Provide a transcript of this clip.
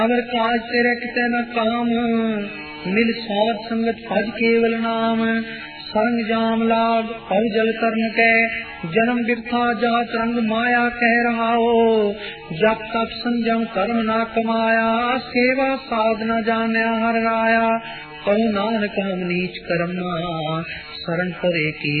अगर काज तेरे किते न काम, मिल साध संगत भज केवल नाम। संग जाम लाग पव जल करन के, जन्म बिरथा जात रंग माया कह रहा हो। जब तक संजम कर्म ना कमाया, सेवा साध न जान्या हर राया। कहु नानक हम नीच कर्म, शरण परे की